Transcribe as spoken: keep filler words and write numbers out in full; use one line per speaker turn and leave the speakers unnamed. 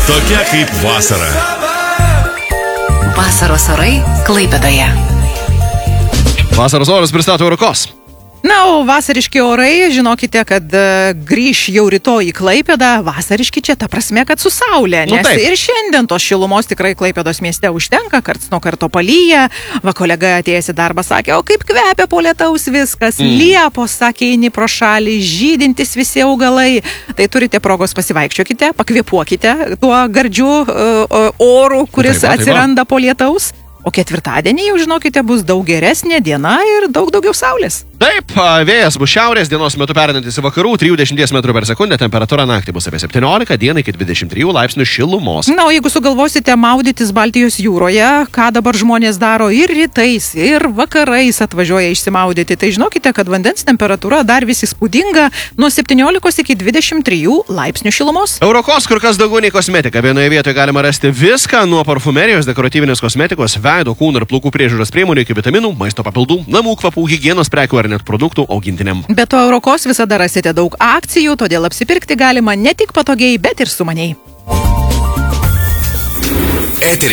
Tokia kaip vasara.
Vasaros orai Klaipėdoje.
Vasaros oras pristato Eurocos.
Na, o vasariški orai, žinokite, kad uh, grįš jau rytoj į Klaipėdą. Vasariški čia ta prasme, kad su saulė.
Nu,
nes
taip.
ir šiandien tos šilumos tikrai Klaipėdos mieste užtenka, karts nuo karto palyja. Va, kolega atėjęs į darbą sakė, o kaip kvepia po lietaus viskas. Mm. Liepos, sakė, eini pro šalį, žydintis visi augalai. Tai turite progos pasivaikščiokite, pakvėpuokite tuo gardžiu uh, oru, kuris
taip, va, taip,
atsiranda po lietaus. O ketvirtadienį, jau žinokite, bus daug geresnė diena ir daug daugiau saulės.
Taip, vėjas bus šiaurės, dienos metu pereinantis į vakarų, trisdešimt metrų per sekundę, temperatūra naktį bus apie septyniolika, dieną iki dvidešimt trijų laipsnių šilumos.
Na, o jeigu sugalvosite maudytis Baltijos jūroje, ką dabar žmonės daro ir rytais, ir vakarais atvažiuoja išsimaudyti, tai žinokite, kad vandens temperatūra dar vis įspūdinga nuo septyniolikos iki dvidešimt trijų laipsnių šilumos.
Eurocos kur kas daugiau nei kosmetika. Vienoje vietoje galima rasti viską nuo parfumerijos, dekoratyvinės kosmetikos, veido, kūno ir plaukų priežiūros priemonių iki vitaminų, maisto papildų, namų kvapų, higienos prekių ar net produktų augintiniam.
Be to, Eurocos visada rasite daug akcijų, todėl apsipirkti galima ne tik patogiai, bet ir sumaniai.